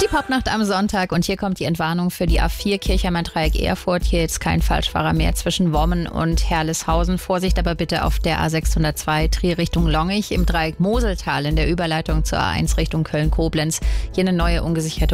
Die Popnacht am Sonntag und hier kommt die Entwarnung für die A4 Kirchheimer-Dreieck Erfurt. Hier jetzt kein Falschfahrer mehr zwischen Wommen und Herleshausen. Vorsicht aber bitte auf der A602 Trier Richtung Longich im Dreieck Moseltal in der Überleitung zur A1 Richtung Köln-Koblenz. Hier eine neue ungesicherte